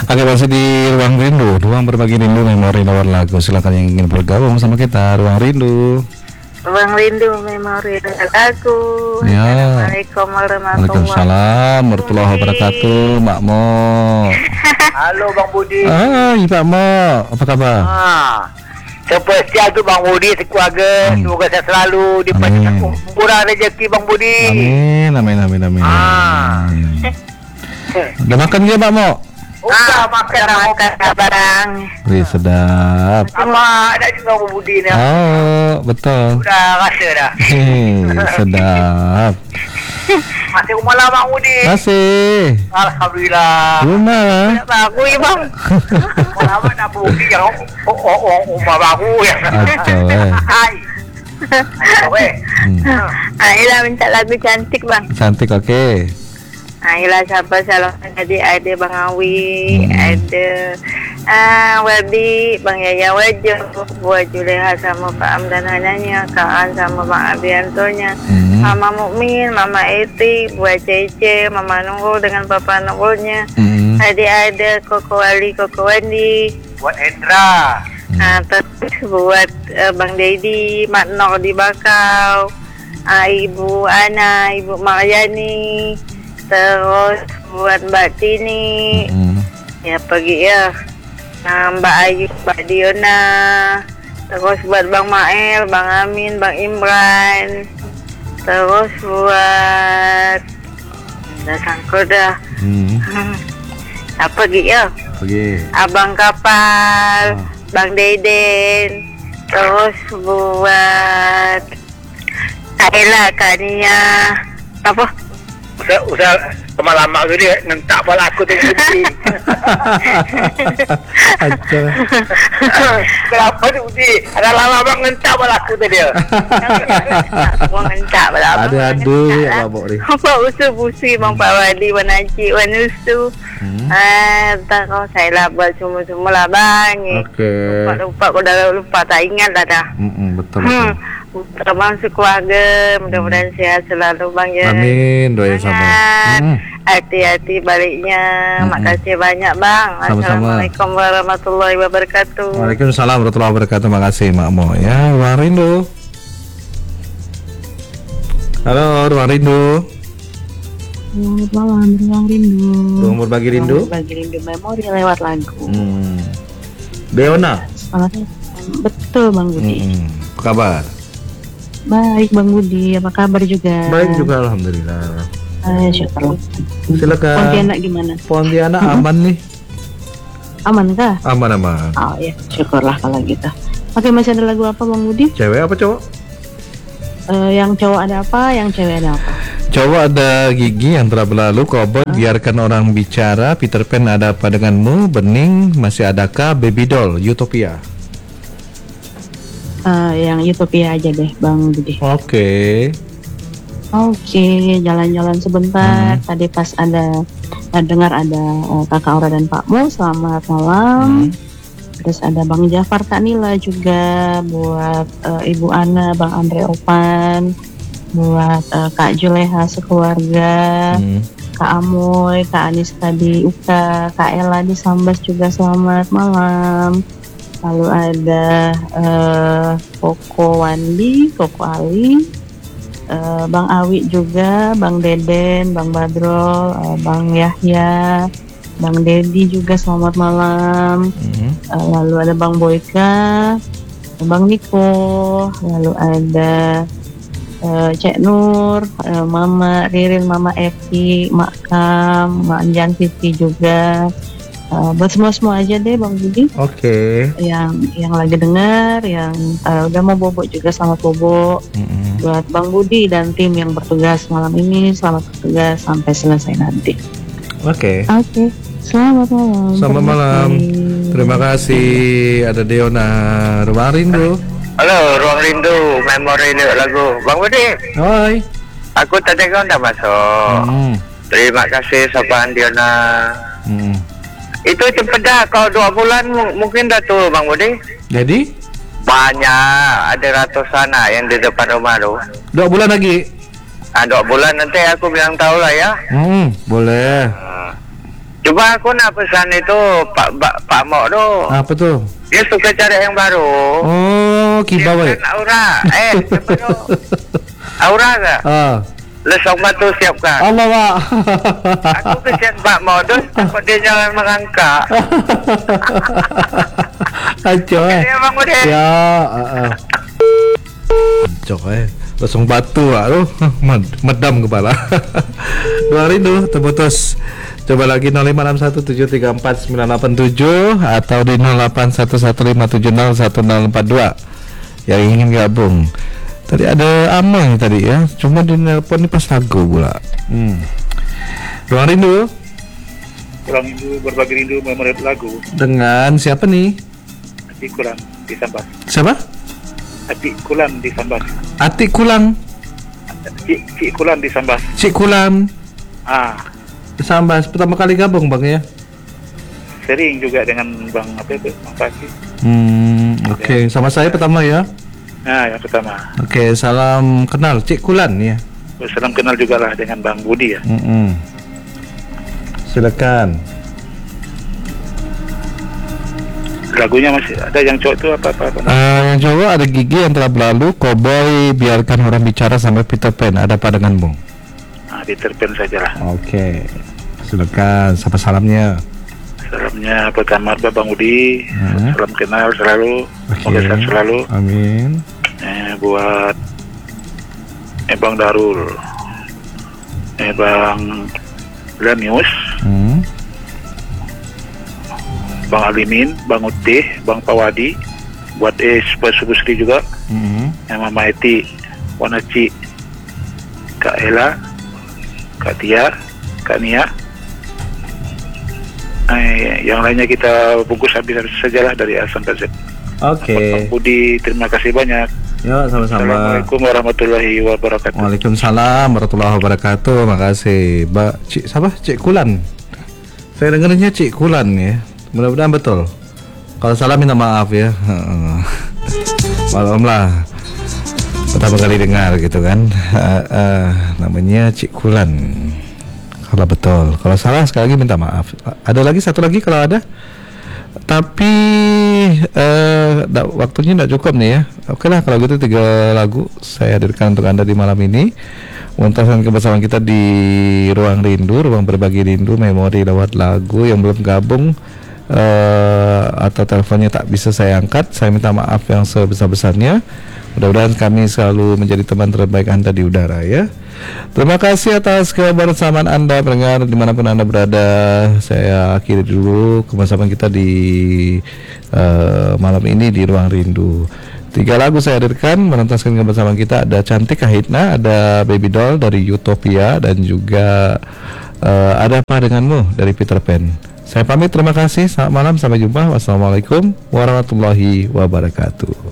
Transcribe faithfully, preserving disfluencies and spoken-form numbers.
Oke, masih di Ruang Rindu, ruang berbagi rindu memori lewat lagu. Silakan yang ingin bergabung sama kita, Ruang Rindu. Ruang Rindu memori lewat lagu. Ya. Assalamualaikum Waalaikumsalam warahmatullahi wabarakatuh, Mbak Mo. Halo Bang Budi. Hai Pak Mo, apa kabar? Ah, seperti itu Bang Budi sekeluarga. Hmm. Semoga saya selalu dipanjangkan umurah rezeki Bang Budi. Amin, amin, amin, amin. Ah. Udah makan dia Pak Mo? Udah makan dah Makan kabarang. Wih, sedap. Sama ada juga Bang Budi ni. Oh, betul. Udah rasa dah. Hei, sedap. Masih rumah lah Bang Budi. Masih. Alhamdulillah. Rumah. Tak bagus ya bang. Lama nak Budi yang oh, oh, oh, rumah baru ya. Acau eh. Hai. Hai, weh. Hmm. Ayolah minta lagu cantik bang. Cantik, oke. Ayolah siapa salah tadi ada Bang Awi, Hmm. ada ah Wabi, Bang Yaya Wajo, buat Juleha sama Pak Amdan Hananya, Kak An sama Bang Abiantonya, Hmm. Mama Mukmin, Mama Eti, buat Cece, Mama Nurul dengan Papa Nurulnya. Hmm. Tadi ada Koko Ali, Koko Wandi. Buat Hendra. Nah, terus buat uh, Bang Dedi, Mak Nor di Bakau, uh, Ibu Ana, Ibu Maryani, terus buat Mbak Tini, Hmm. ya pergi ya, nah, Mbak Ayu, Mbak Diona, terus buat Bang Mael, Bang Amin, Bang Imran, terus buat, dah sangkut dah, Hmm. apa pergi ya? Pergi. Abang Kapal, Ah. Bang Deden, terus buat Kaila, Kak Nia, apa? Usah, usah lama-lama tu dia nentak pala aku tu Budi. Acau. Kenapa tu Budi? Ada lama bang nentak pala aku tu dia. Abang entak pula. Ada aduh ya Pak Mo ni. Apa usul busi Bang Pak Wadi, Wan Haji, Wan Usu. Hmm. Ah, tak kau saya lah buat semua-semua lah bang. Oke. Lupa-lupa, kau dah lupa, tak ingat dah dah. Hmm, betul Hmm. betul. Teman sekeluarga, mudah-mudahan sehat selalu bang ya. Amin, doain sama. Semangat. Hmm. Hati-hati baliknya. Mm-mm. Makasih banyak bang. Sama-sama. Assalamualaikum warahmatullahi wabarakatuh. Waalaikumsalam warahmatullahi wabarakatuh. Terima kasih Mak Mo ya. Ruang Rindu. Halo, Ruang Rindu. Selamat malam, Ruang Rindu. Ruang berbagi rindu. Bagi rindu memori lewat lagu. Hmm. Beona. Selamat betul Bang Budi. Hmm. Apa kabar? Baik Bang Budi, apa kabar juga? Baik juga alhamdulillah. Eh, syukurlah. Silakan. Pontianak gimana? Pontianak aman nih. Aman kah? Aman aman. Oh ya, syukurlah kalau gitu. Oke, masih ada lagu apa Bang Budi? Cewek apa cowok? Eh, yang cowok ada apa, yang cewek ada apa? Cowok ada Gigi yang telah berlalu, Cowboy biarkan orang bicara, Peter Pan ada apa denganmu, Bening masih adakah, Baby Doll, Utopia. Eh, yang Utopia aja deh Bang Budi. Oke. Oke, jalan-jalan sebentar. Hmm. Tadi pas ada eh, dengar ada eh, Kakak Aura dan Pak Mo, selamat malam. Hmm. Terus ada Bang Jafar Tanila juga, buat eh, Ibu Ana, Bang Andre Opan, buat eh, Kak Juleha sekeluarga, Hmm. Kak Amoy, Kak Aniska di U K, Kak Ella di Sambas juga selamat malam. Lalu ada eh, Koko Wandi, Koko Ali, eh, Bang Awi juga, Bang Deden, Bang Badrol, eh, Bang Yahya, Bang Dedi juga selamat malam. Hmm. Uh, lalu ada Bang Boyka, Bang Niko, lalu ada uh, Cek Nur, uh, Mama Ririn, Mama Evi, Mak Kam, Mak Anjan Titi juga. Uh, buat semua-semua aja deh Bang Budi Oke. yang yang lagi dengar, yang uh, udah mau bobo juga selamat bobo. Hmm. Buat Bang Budi dan tim yang bertugas malam ini, selamat bertugas sampai selesai nanti. Oke. Oke, selamat malam. Selamat Terima malam. kasih. Terima kasih. Ada Deona, Ruang Rindu. Halo, Ruang Rindu, memori lewat lagu. Bang Budi, Hai. aku tadi kan dah masuk. Hmm. Terima kasih sapaan Diona. Hmm. Itu cepet dah, kalau dua bulan mu- mungkin dah tuh Bang Budi. Jadi Banyak, ada ratusan lah yang di depan rumah tu. dua bulan lagi. Ah, dua bulan nanti aku bilang tahu lah ya. Hmm, boleh. Hmm. Cuma aku nak pesan itu Pak Pak, Pak Mok tu. Apa tuh? Dia suka cari yang baru. Oh, Dia kibau eh. pesan Aura. Eh, siapa tu? Aura ke? Ah. Lesong batu siapkan. Allah, Pak. Aku kesian Pak Mok tu, takut dia jangan mengangkat. Aco eh. Dia bang Ude. Ya, uh, uh. Cok eh. Langsung batu lah tu. Med- Medam kepala. Dua rindu terputus. Coba lagi nol lima enam satu tujuh tiga empat sembilan delapan tujuh atau di nol delapan satu satu lima tujuh nol satu nol empat dua yang ingin gabung. Tadi ada Amang tadi ya. Cuma di nelpon ni pas lagu pula. Hmm. Dua rindu Kurang rindu, berbagi rindu, memerit lagu. dengan siapa nih? Atik Kulan di Sambas. Siapa? Atik Kulan di Sambas. Atik Kulang. Cik, Cik Kulan di Sambas. Cik Kulam. Ah, Sambas pertama kali gabung bang ya? sering juga dengan Bang apa itu, Bang Fakih. Hmm, oke. Okay. Sama saya pertama ya. Nah, yang pertama. Oke, okay, salam kenal Cik Kulan ya. Salam kenal juga lah dengan Bang Budi ya. Mm-mm. Silakan. Lagunya masih ada yang cowok itu apa apa. apa. Uh, yang cowok ada Gigi yang telah berlalu, Cowboy biarkan orang bicara sampai Peter Pan. Ada apa denganmu? Ah, Peter Pan sajalah. Oke. Okay. Silakan. Siapa salamnya? Salamnya pertama buat Bang Budi. Hmm. Salam kenal selalu. Oke. Semoga sehat selalu. Amin. Eh, buat eh Bang Darul. Eh Bang Lanius. Hmm. Bang Alimin, Bang Utih, Bang Pawadi, buat eh Super Subusri juga, Hmm. yang Mama Eti, Wanaci, Kak Ella, Kak Tia, Kak Nia. Eh, yang lainnya kita bungkus habis sajalah dari A sampai Z. Oke. Bang Budi, terima kasih banyak. Ya, sama-sama. Assalamualaikum warahmatullahi wabarakatuh. Waalaikumsalam warahmatullahi wabarakatuh. Makasih, Mbak Cik siapa? Cik Kulan. Saya dengarnya Cik Kulan ya. Mudah-mudahan betul. Kalau salah minta maaf ya. Maklum lah. Pertama kali dengar gitu kan. Uh, uh, namanya Cik Kulan. Kalau betul. Kalau salah sekali lagi minta maaf. Ada lagi satu lagi kalau ada. Tapi uh, da, waktunya tidak cukup nih ya. Oke lah kalau gitu tiga lagu saya hadirkan untuk Anda di malam ini. Untasan kebersamaan kita di Ruang Rindu, Ruang Berbagi Rindu, memori lewat lagu. Yang belum gabung uh, atau teleponnya tak bisa saya angkat, saya minta maaf yang sebesar-besarnya. Mudah-mudahan kami selalu menjadi teman terbaik Anda di udara ya. Terima kasih atas kebersamaan Anda pendengar dimanapun Anda berada. Saya akhiri dulu kebersamaan kita di uh, malam ini di Ruang Rindu. Tiga lagu saya hadirkan menuntaskan kebersamaan kita. Ada Cantik Kahitna, ada Baby Doll dari Utopia, dan juga uh, Ada Apa Denganmu dari Peter Pan. Saya pamit, terima kasih, selamat malam, sampai jumpa. Wassalamualaikum warahmatullahi wabarakatuh.